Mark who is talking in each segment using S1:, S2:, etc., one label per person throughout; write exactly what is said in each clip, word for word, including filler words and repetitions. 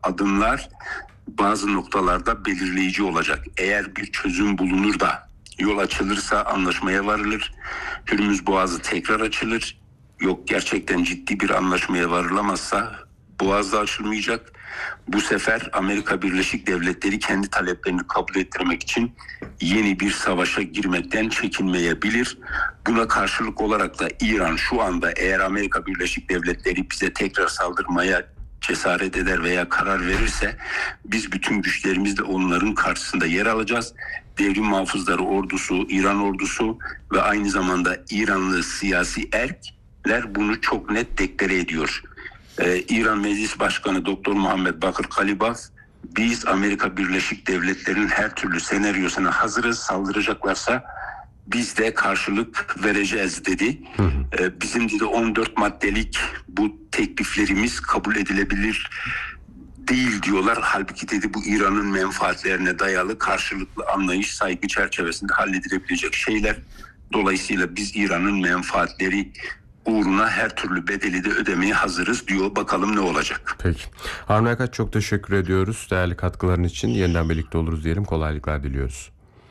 S1: adımlar bazı noktalarda belirleyici olacak. Eğer bir çözüm bulunur da yol açılırsa anlaşmaya varılır. Hürmüz Boğazı tekrar açılır. Yok gerçekten ciddi bir anlaşmaya varılamazsa Boğaz da açılmayacak. Bu sefer Amerika Birleşik Devletleri kendi taleplerini kabul ettirmek için yeni bir savaşa girmekten çekinmeyebilir. Buna karşılık olarak da İran şu anda eğer Amerika Birleşik Devletleri bize tekrar saldırmaya cesaret eder veya karar verirse biz bütün güçlerimizle onların karşısında yer alacağız. Devrim Muhafızları Ordusu, İran ordusu ve aynı zamanda İranlı siyasi erkler bunu çok net deklare ediyor. Ee, İran Meclis Başkanı Doktor Muhammed Bakır Kalibaf, biz Amerika Birleşik Devletleri'nin her türlü senaryosuna hazırız, saldıracaklarsa biz de karşılık vereceğiz dedi. Hı hı. Ee, bizim dedi on dört maddelik bu tekliflerimiz kabul edilebilir değil diyorlar. Halbuki dedi bu İran'ın menfaatlerine dayalı karşılıklı anlayış, saygı çerçevesinde halledilebilecek şeyler. Dolayısıyla biz İran'ın menfaatleri uğruna her türlü bedeli de ödemeye hazırız diyor. Bakalım ne olacak.
S2: Peki. Harun Akaç çok teşekkür ediyoruz. Değerli katkıların için yeniden birlikte oluruz diyelim. Kolaylıklar diliyoruz.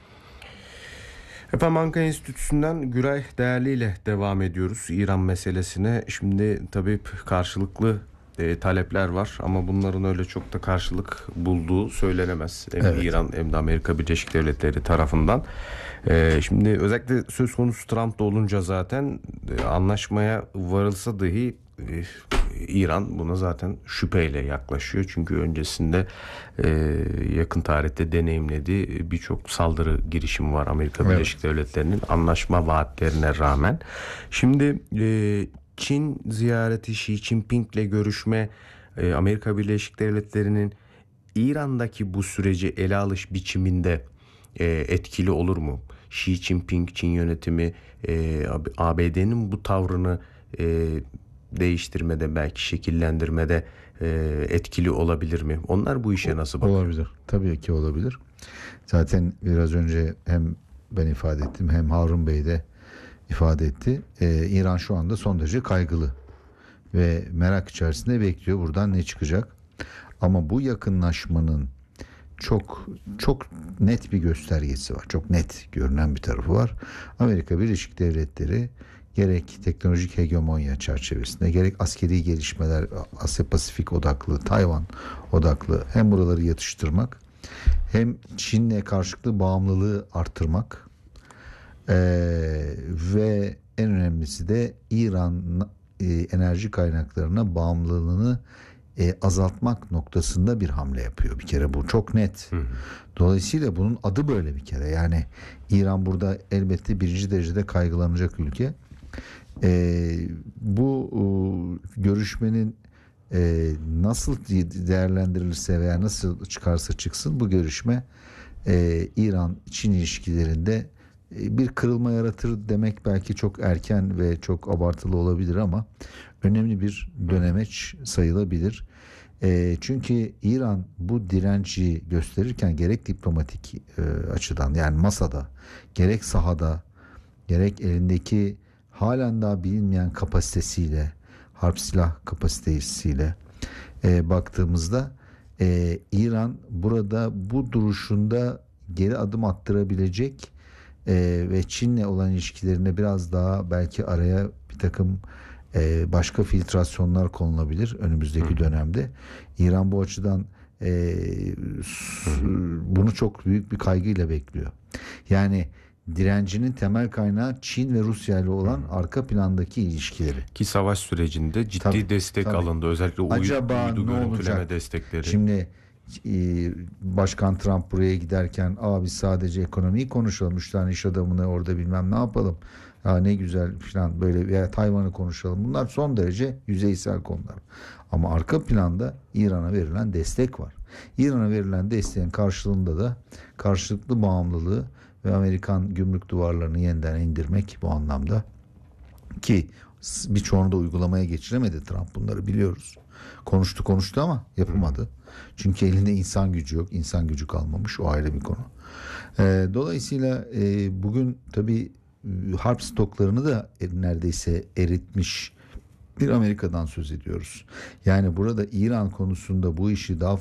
S2: Efendim Ankara Enstitüsü'nden Güray Değerli ile devam ediyoruz İran meselesine. Şimdi tabii karşılıklı e, talepler var ama bunların öyle çok da karşılık bulduğu söylenemez. Hem evet. İran hem de Amerika Birleşik Devletleri tarafından. E, şimdi özellikle söz konusu Trump'ta olunca zaten e, anlaşmaya varılsa dahi e, İran buna zaten şüpheyle yaklaşıyor. Çünkü öncesinde e, yakın tarihte deneyimlediği birçok saldırı girişimi var Amerika evet. Birleşik Devletleri'nin anlaşma vaatlerine rağmen. Şimdi e, Çin ziyareti, Xi Jinping'le görüşme, e, Amerika Birleşik Devletleri'nin İran'daki bu süreci ele alış biçiminde e, etkili olur mu? Xi Jinping, Çin yönetimi e, A B D'nin bu tavrını e, değiştirmede, belki şekillendirmede e, etkili olabilir mi? Onlar bu işe nasıl bakıyor?
S3: Olabilir. Tabii ki olabilir. Zaten biraz önce hem ben ifade ettim hem Harun Bey de ifade etti. Ee, İran şu anda son derece kaygılı ve merak içerisinde bekliyor buradan ne çıkacak. Ama bu yakınlaşmanın çok çok net bir göstergesi var. Çok net görünen bir tarafı var. Amerika Birleşik Devletleri gerek teknolojik hegemonya çerçevesinde gerek askeri gelişmeler Asya Pasifik odaklı, Tayvan odaklı hem buraları yatıştırmak hem Çin'le karşılıklı bağımlılığı arttırmak ee, ve en önemlisi de İran e, enerji kaynaklarına bağımlılığını e, azaltmak noktasında bir hamle yapıyor. Bir kere bu çok net. Hı hı. Dolayısıyla bunun adı böyle bir kere. Yani İran burada elbette birinci derecede kaygılanacak ülke. Ee, bu e, görüşmenin e, nasıl değerlendirilirse veya nasıl çıkarsa çıksın bu görüşme e, İran-Çin ilişkilerinde e, bir kırılma yaratır demek belki çok erken ve çok abartılı olabilir ama önemli bir dönemeç sayılabilir. E, çünkü İran bu direnci gösterirken gerek diplomatik e, açıdan yani masada gerek sahada gerek elindeki halen daha bilinmeyen kapasitesiyle, harp silah kapasitesiyle e, baktığımızda e, İran burada bu duruşunda geri adım attırabilecek e, ve Çin'le olan ilişkilerine biraz daha belki araya bir takım e, başka filtrasyonlar konulabilir önümüzdeki Hı. dönemde. İran bu açıdan e, bunu çok büyük bir kaygıyla bekliyor. Yani direncinin temel kaynağı Çin ve Rusya ile olan hmm. arka plandaki ilişkileri.
S2: Ki savaş sürecinde ciddi tabii, destek tabii. alındı. Özellikle uydu,
S3: Acaba
S2: uydu
S3: ne
S2: görüntüleme
S3: olacak?
S2: destekleri.
S3: Şimdi e, Başkan Trump buraya giderken Aa, biz sadece ekonomiyi konuşalım. Üç tane iş adamını orada bilmem ne yapalım. Ha, ne güzel falan böyle veya Tayvan'ı konuşalım. Bunlar son derece yüzeysel konular. Ama arka planda İran'a verilen destek var. İran'a verilen desteğin karşılığında da karşılıklı bağımlılığı ve Amerikan gümrük duvarlarını yeniden indirmek bu anlamda ki birçoğunu da uygulamaya geçiremedi Trump, bunları biliyoruz. Konuştu konuştu ama yapamadı. Çünkü elinde insan gücü yok. İnsan gücü kalmamış. O ayrı bir konu. E, dolayısıyla e, bugün tabii harp stoklarını da neredeyse eritmiş bir Amerika'dan söz ediyoruz. Yani burada İran konusunda bu işi daha